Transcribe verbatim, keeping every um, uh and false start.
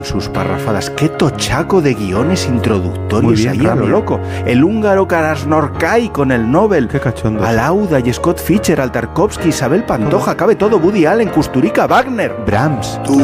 sus parrafadas. ¡Qué tochaco de guiones introductorios! Muy bien, ahí a lo Rami. loco! El húngaro Krasnorkai con el Nobel. Qué cachondo. Alauda y Scott Fischer, Tarkovsky, Isabel Pantoja, cabe todo. Woody Allen, Kusturica, Wagner, Brahms.